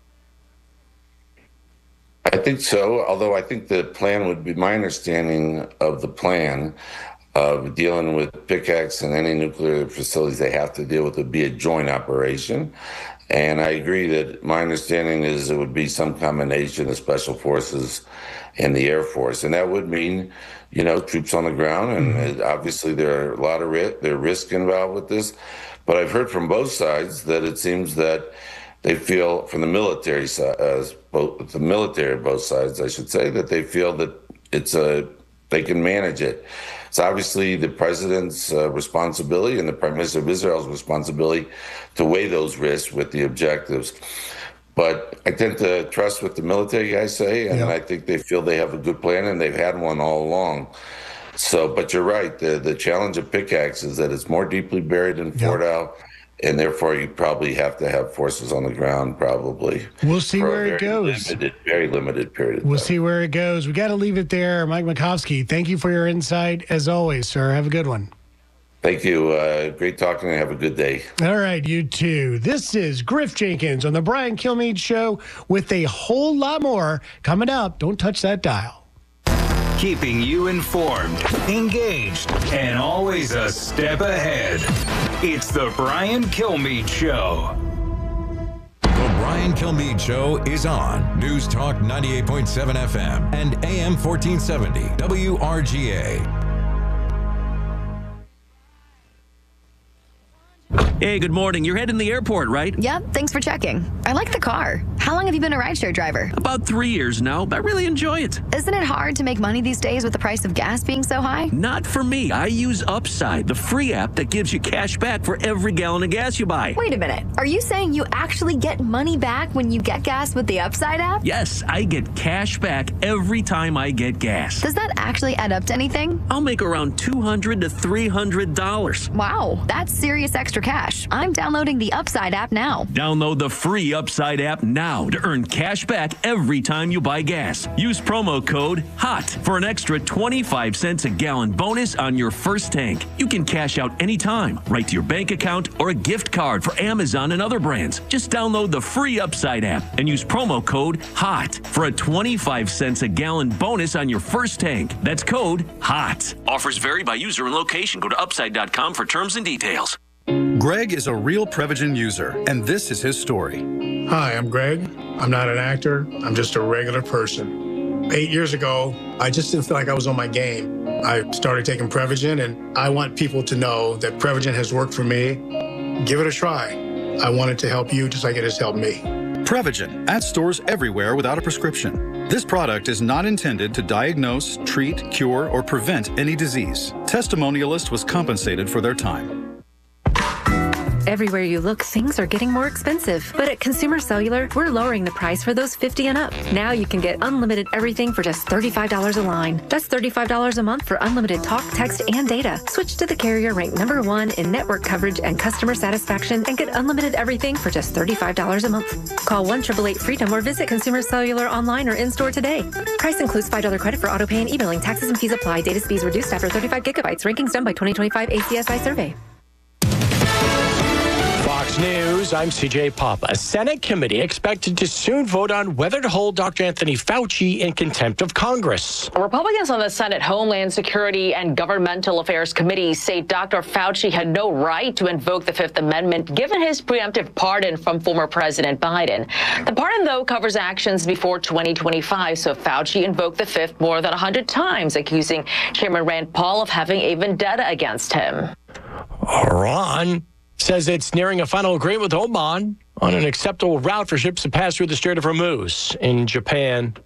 I think so, although I think the plan would be, my understanding of the plan of dealing with Pickaxe and any nuclear facilities they have to deal with would be a joint operation. And I agree that my understanding is it would be some combination of special forces and the Air Force. And that would mean, you know, troops on the ground. And mm-hmm. obviously there are a lot of risk, there are risk involved with this. But I've heard from both sides that it seems that they feel, from the military side, uh, both the military, both sides, I should say, that they feel that it's a, they can manage it. It's obviously the president's uh, responsibility and the prime minister of Israel's responsibility to weigh those risks with the objectives. But I tend to trust what the military guys say, and yeah. I think they feel they have a good plan, and they've had one all along. So, but you're right. The the challenge of pickaxe is that it's more deeply buried in Fort Yep. Al, and therefore you probably have to have forces on the ground. Probably. We'll see for a where it very goes. Limited, very limited period. Of We'll time. see where it goes. We got to leave it there. Mike Makovsky, thank you for your insight as always, sir. Have a good one. Thank you. Uh, great talking. And have a good day. All right, you too. This is Griff Jenkins on the Brian Kilmeade Show with a whole lot more coming up. Don't touch that dial. Keeping you informed, engaged, and always a step ahead. It's the Brian Kilmeade Show. The Brian Kilmeade Show is on News Talk ninety-eight point seven F M and A M fourteen seventy W R G A. Hey, good morning. You're heading to the airport, right? Yep, thanks for checking. I like the car. How long have you been a rideshare driver? About three years now. I really enjoy it. Isn't it hard to make money these days with the price of gas being so high? Not for me. I use Upside, the free app that gives you cash back for every gallon of gas you buy. Wait a minute. Are you saying you actually get money back when you get gas with the Upside app? Yes, I get cash back every time I get gas. Does that actually add up to anything? I'll make around two hundred to three hundred dollars. Wow, that's serious extra cash. I'm downloading the Upside app now. Download the free Upside app now to earn cash back every time you buy gas. Use promo code HOT for an extra twenty-five cents a gallon bonus on your first tank. You can cash out anytime, right to your bank account or a gift card for Amazon and other brands. Just download the free Upside app and use promo code HOT for a twenty-five cents a gallon bonus on your first tank. That's code HOT. Offers vary by user and location. Go to upside dot com for terms and details. Greg is a real Prevagen user, and this is his story. Hi, I'm Greg. I'm not an actor. I'm just a regular person. Eight years ago, I just didn't feel like I was on my game. I started taking Prevagen, and I want people to know that Prevagen has worked for me. Give it a try. I want it to help you just like it has helped me. Prevagen, at stores everywhere without a prescription. This product is not intended to diagnose, treat, cure, or prevent any disease. Testimonialist was compensated for their time. Everywhere you look, things are getting more expensive. But at Consumer Cellular, we're lowering the price for those fifty and up. Now you can get unlimited everything for just thirty-five dollars a line. That's thirty-five dollars a month for unlimited talk, text, and data. Switch to the carrier ranked number one in network coverage and customer satisfaction and get unlimited everything for just thirty-five dollars a month. Call one eight eight eight freedom or visit Consumer Cellular online or in-store today. Price includes five dollars credit for auto pay and e-billing. Taxes and fees apply. Data speeds reduced after thirty-five gigabytes. Rankings done by twenty twenty-five A C S I survey. Fox News, I'm C J Papa. A Senate committee expected to soon vote on whether to hold Doctor Anthony Fauci in contempt of Congress. Republicans on the Senate Homeland Security and Governmental Affairs Committee say Doctor Fauci had no right to invoke the Fifth Amendment given his preemptive pardon from former President Biden. The pardon, though, covers actions before twenty twenty-five, so Fauci invoked the Fifth more than one hundred times, accusing Chairman Rand Paul of having a vendetta against him. Iran says it's nearing a final agreement with Oman on an acceptable route for ships to pass through the Strait of Hormuz in Japan.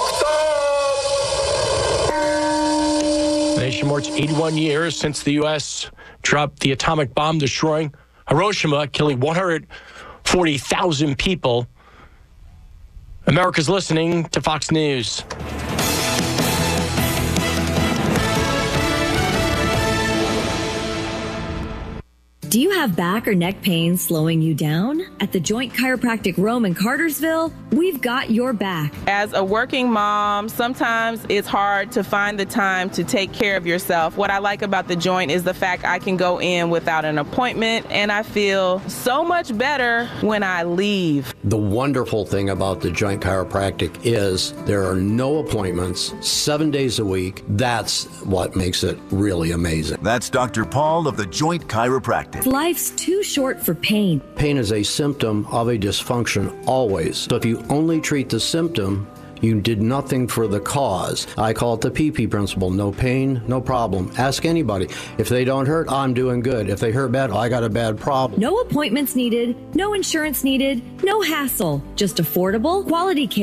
The nation marks eighty-one years since the U S dropped the atomic bomb destroying Hiroshima, killing one hundred forty thousand people. America's listening to Fox News. Do you have back or neck pain slowing you down? At the Joint Chiropractic Rome in Cartersville, we've got your back. As a working mom, sometimes it's hard to find the time to take care of yourself. What I like about the Joint is the fact I can go in without an appointment, and I feel so much better when I leave. The wonderful thing about the Joint Chiropractic is there are no appointments, seven days a week. That's what makes it really amazing. That's Doctor Paul of the Joint Chiropractic. Life's too short for pain. Pain is a symptom of a dysfunction always. So if you only treat the symptom, you did nothing for the cause. I call it the P P principle. No pain, no problem. Ask anybody. If they don't hurt, I'm doing good. If they hurt bad, I got a bad problem. No appointments needed, no insurance needed, no hassle. Just affordable, quality care.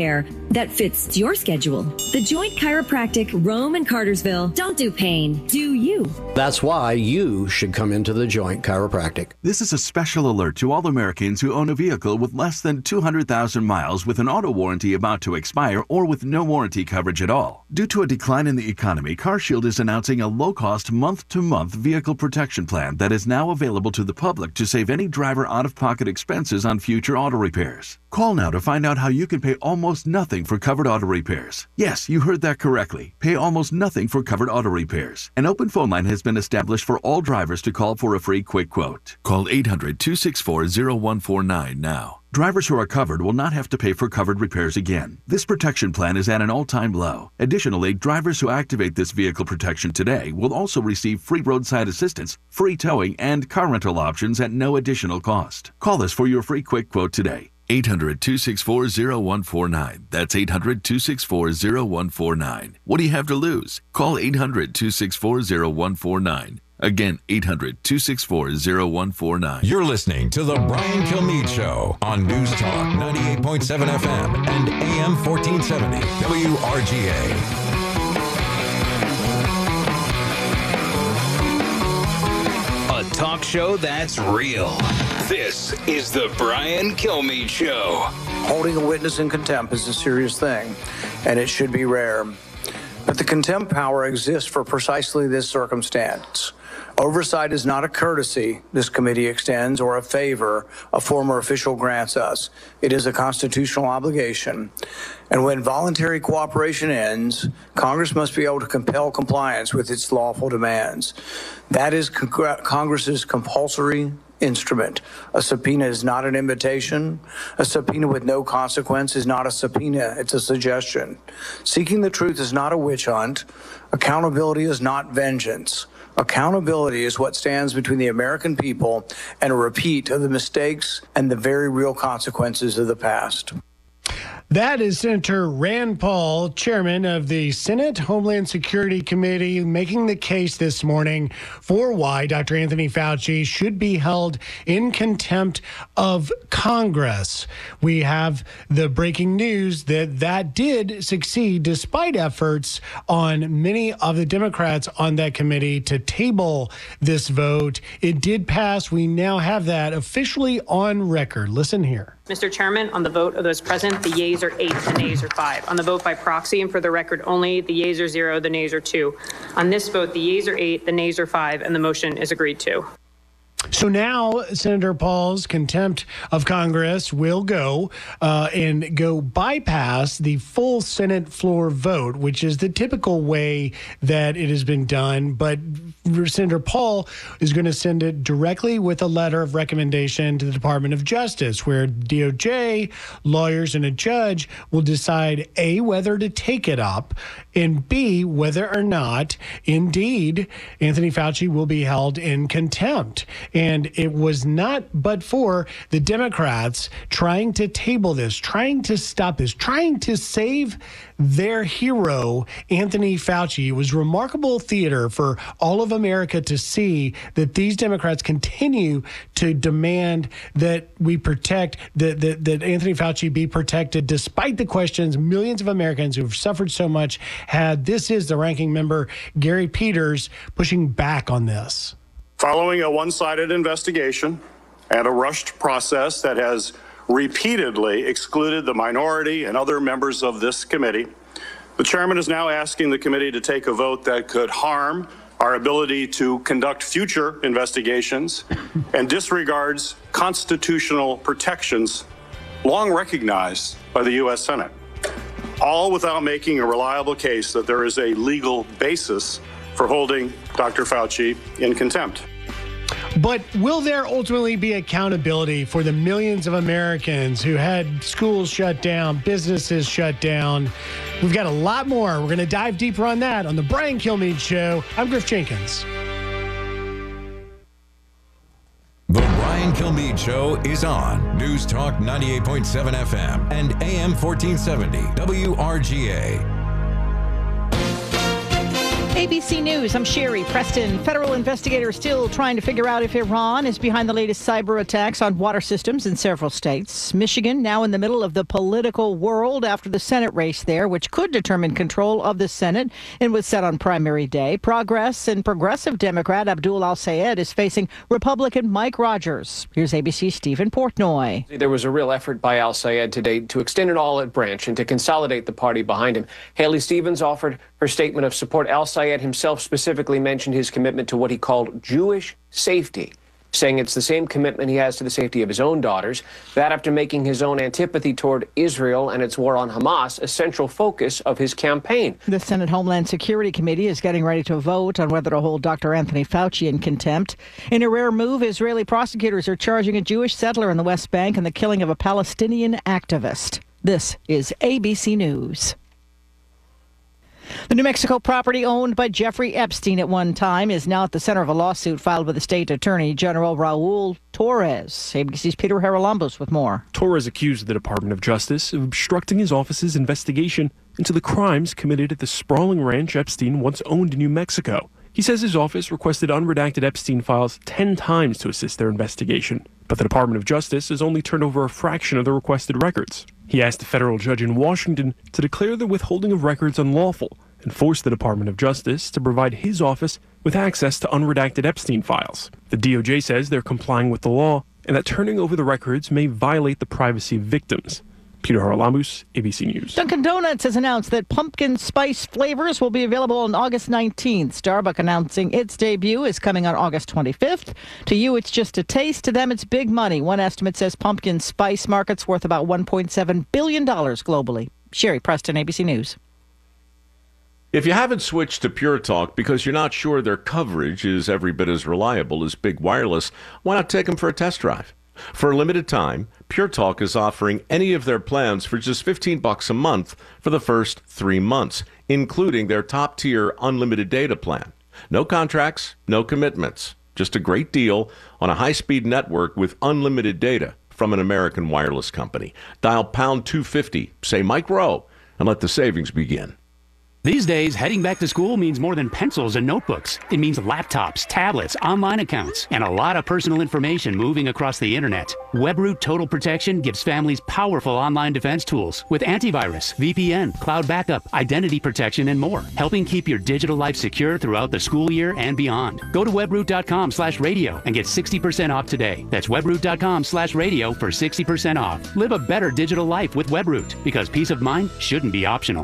that fits your schedule. The Joint Chiropractic, Rome and Cartersville. Don't do pain, do you. That's why you should come into the Joint Chiropractic. This is a special alert to all Americans who own a vehicle with less than two hundred thousand miles with an auto warranty about to expire or with no warranty coverage at all. Due to a decline in the economy, CarShield is announcing a low-cost month-to-month vehicle protection plan that is now available to the public to save any driver out-of-pocket expenses on future auto repairs. Call now to find out how you can pay almost nothing for covered auto repairs. Yes, you heard that correctly. Pay almost nothing for covered auto repairs. An open phone line has been established for all drivers to call for a free quick quote. Call eight hundred, two six four, zero one four nine now. Drivers who are covered will not have to pay for covered repairs again. This protection plan is at an all-time low. Additionally, drivers who activate this vehicle protection today will also receive free roadside assistance, free towing, and car rental options at no additional cost. Call us for your free quick quote today. eight hundred, two six four, zero one four nine. That's eight hundred, two six four, zero one four nine. What do you have to lose? Call eight hundred, two six four, zero one four nine. Again, eight hundred, two six four, zero one four nine. You're listening to The Brian Kilmeade Show on News Talk ninety-eight point seven F M and A M fourteen seventy W R G A. A talk show that's real. This is The Brian Kilmeade Show. Holding a witness in contempt is a serious thing, and it should be rare. But the contempt power exists for precisely this circumstance. Oversight is not a courtesy this committee extends or a favor a former official grants us. It is a constitutional obligation. And when voluntary cooperation ends, Congress must be able to compel compliance with its lawful demands. That is Cong- Congress's compulsory instrument. A subpoena is not an invitation. A subpoena with no consequence is not a subpoena. It's a suggestion. Seeking the truth is not a witch hunt. Accountability is not vengeance. Accountability is what stands between the American people and a repeat of the mistakes and the very real consequences of the past. That is Senator Rand Paul, chairman of the Senate Homeland Security Committee, making the case this morning for why Doctor Anthony Fauci should be held in contempt of Congress. We have the breaking news that that did succeed despite efforts on many of the Democrats on that committee to table this vote. It did pass. We now have that officially on record. Listen here. Mister Chairman, on the vote of those present, the yeas are eight, the nays are five. On the vote by proxy and for the record only, the yeas are zero, the nays are two. On this vote, the yeas are eight, the nays are five, and the motion is agreed to. So now Senator Paul's contempt of Congress will go uh, and go bypass the full Senate floor vote, which is the typical way that it has been done. But Senator Paul is going to send it directly with a letter of recommendation to the Department of Justice, where D O J, lawyers, and a judge will decide, A, whether to take it up, and B, whether or not, indeed, Anthony Fauci will be held in contempt. And it was not but for the Democrats trying to table this, trying to stop this, trying to save their hero, Anthony Fauci. It was remarkable theater for all of America to see that these Democrats continue to demand that we protect, that, that, that Anthony Fauci be protected, despite the questions millions of Americans who have suffered so much had. This is the ranking member, Gary Peters, pushing back on this. Following a one-sided investigation and a rushed process that has repeatedly excluded the minority and other members of this committee, the chairman is now asking the committee to take a vote that could harm our ability to conduct future investigations and disregards constitutional protections long recognized by the U S Senate, all without making a reliable case that there is a legal basis for holding Doctor Fauci in contempt. But will there ultimately be accountability for the millions of Americans who had schools shut down, businesses shut down? We've got a lot more. We're going to dive deeper on that on the Brian Kilmeade Show. I'm Griff Jenkins. The Brian Kilmeade Show is on News Talk ninety-eight point seven F M and A M fourteen seventy W R G A. A B C News, I'm Sherry Preston. Federal investigators still trying to figure out if Iran is behind the latest cyber attacks on water systems in several states. Michigan now in the middle of the political world after the Senate race there, which could determine control of the Senate and was set on primary day. Progress and progressive Democrat Abdul Al-Sayed is facing Republican Mike Rogers. Here's A B C's Stephen Portnoy. There was a real effort by Al-Sayed today to extend an all-out branch and to consolidate the party behind him. Haley Stevens offered her statement of support. Al-Sayed himself specifically mentioned his commitment to what he called Jewish safety, saying it's the same commitment he has to the safety of his own daughters. That after making his own antipathy toward Israel and its war on Hamas a central focus of his campaign. The Senate Homeland Security Committee is getting ready to vote on whether to hold Doctor Anthony Fauci in contempt. In a rare move, Israeli prosecutors are charging a Jewish settler in the West Bank in the killing of a Palestinian activist. This is A B C News. The New Mexico property owned by Jeffrey Epstein at one time is now at the center of a lawsuit filed with the state attorney general Raul Torres. A B C's Peter Haralambos with more. Torres accused the Department of Justice of obstructing his office's investigation into the crimes committed at the sprawling ranch Epstein once owned in New Mexico. He says his office requested unredacted Epstein files ten times to assist their investigation, but the Department of Justice has only turned over a fraction of the requested records. He asked a federal judge in Washington to declare the withholding of records unlawful and force the Department of Justice to provide his office with access to unredacted Epstein files. The D O J says they're complying with the law and that turning over the records may violate the privacy of victims. Peter Haralambos, A B C News. Dunkin' Donuts has announced that pumpkin spice flavors will be available on August nineteenth. Starbucks announcing its debut is coming on August twenty-fifth. To you, it's just a taste. To them, it's big money. One estimate says pumpkin spice market's worth about one point seven billion dollars globally. Sherry Preston, A B C News. If you haven't switched to Pure Talk because you're not sure their coverage is every bit as reliable as Big Wireless, why not take them for a test drive? For a limited time, Pure Talk is offering any of their plans for just fifteen bucks a month for the first three months, including their top-tier unlimited data plan. No contracts, no commitments, just a great deal on a high-speed network with unlimited data from an American wireless company. Dial pound two fifty, say Mike Rowe, and let the savings begin. These days, heading back to school means more than pencils and notebooks. It means laptops, tablets, online accounts, and a lot of personal information moving across the internet. WebRoot Total Protection gives families powerful online defense tools with antivirus, V P N, cloud backup, identity protection, and more, helping keep your digital life secure throughout the school year and beyond. Go to webroot.com slash radio and get sixty percent off today. That's webroot.com slash radio for sixty percent off. Live a better digital life with WebRoot, because peace of mind shouldn't be optional.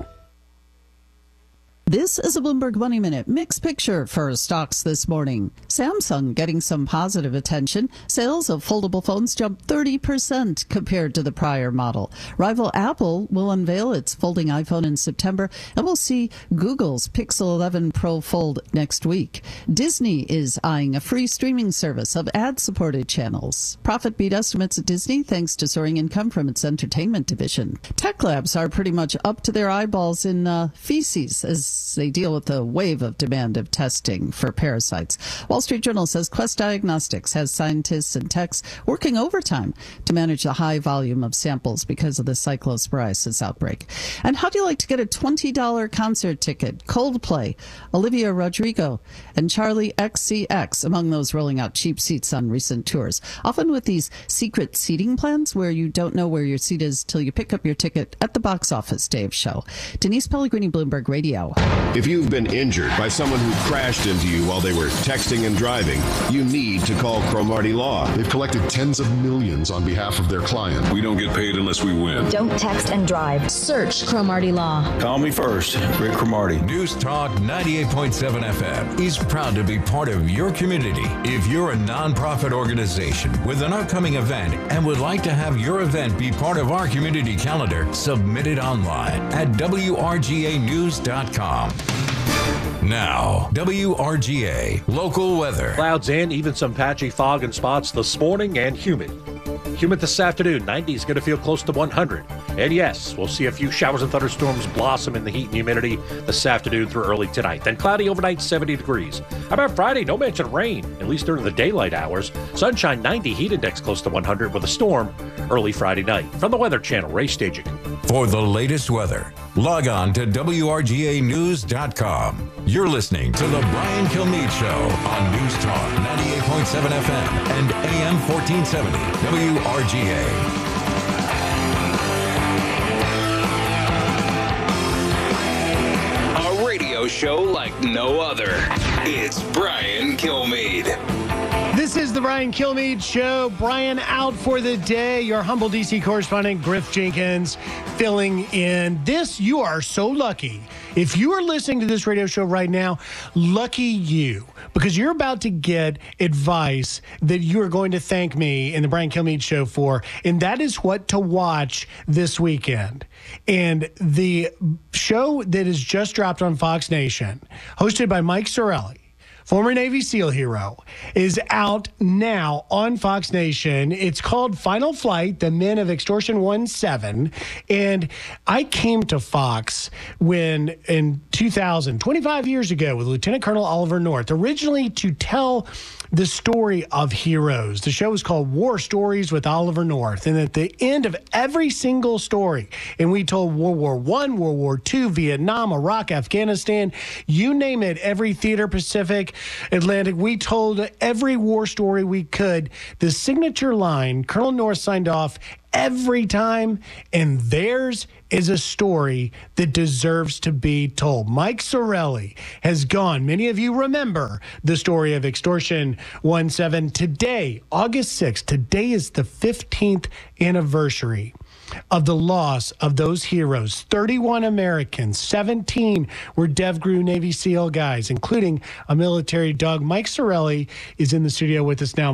This is a Bloomberg Money Minute. Mixed picture for stocks this morning. Samsung getting some positive attention. Sales of foldable phones jumped thirty percent compared to the prior model. Rival Apple will unveil its folding iPhone in September, and we'll see Google's Pixel eleven Pro Fold next week. Disney is eyeing a free streaming service of ad-supported channels. Profit beat estimates at Disney thanks to soaring income from its entertainment division. Tech labs are pretty much up to their eyeballs in uh, feces as they deal with the wave of demand of testing for parasites. Wall Street Journal says Quest Diagnostics has scientists and techs working overtime to manage the high volume of samples because of the cyclosporiasis outbreak. And how do you like to get a twenty dollars concert ticket? Coldplay, Olivia Rodrigo, and Charlie X C X among those rolling out cheap seats on recent tours, often with these secret seating plans where you don't know where your seat is till you pick up your ticket at the box office day of show. Denise Pellegrini, Bloomberg Radio. If you've been injured by someone who crashed into you while they were texting and driving, you need to call Cromartie Law. They've collected tens of millions on behalf of their client. We don't get paid unless we win. Don't text and drive. Search Cromartie Law. Call me first, Rick Cromartie. News Talk ninety-eight point seven F M is proud to be part of your community. If you're a nonprofit organization with an upcoming event and would like to have your event be part of our community calendar, submit it online at W R G A news dot com. Now, W R G A local weather. Clouds and even some patchy fog in spots this morning and humid. Humid this afternoon. ninety is going to feel close to one hundred. And yes, we'll see a few showers and thunderstorms blossom in the heat and humidity this afternoon through early tonight. Then cloudy overnight, seventy degrees. How about Friday? No mention of rain, at least during the daylight hours. Sunshine, ninety, heat index close to one hundred with a storm early Friday night. From the Weather Channel, Ray Staging. For the latest weather, Log on to W R G A news dot com. You're listening to The Brian Kilmeade Show on News Talk ninety-eight point seven F M and A M fourteen seventy W R G A. Show like no other. It's Brian Kilmeade. This is the Brian Kilmeade Show. Brian out for the day. Your humble D C correspondent, Griff Jenkins, filling in. This, you are so lucky. If you are listening to this radio show right now, lucky you, because you're about to get advice that you are going to thank me in the Brian Kilmeade Show for, and that is what to watch this weekend. And the show that is just dropped on Fox Nation, hosted by Mike Sorelli, former Navy SEAL hero, is out now on Fox Nation. It's called Final Flight, The Men of Extortion one seven. And I came to Fox when, in two thousand, twenty-five years ago, with Lieutenant Colonel Oliver North, originally to tell the story of heroes. The show was called War Stories with Oliver North. And at the end of every single story, and we told World War One, World War Two, Vietnam, Iraq, Afghanistan, you name it, every theater, Pacific, Atlantic, we told every war story we could. The signature line, Colonel North signed off every time, and theirs is a story that deserves to be told. Mike Sorelli has gone. Many of you remember the story of Extortion one seven. Today, August sixth, today is the fifteenth anniversary of the loss of those heroes. thirty-one Americans, seventeen were DevGru Navy SEAL guys, including a military dog. Mike Sorelli is in the studio with us now.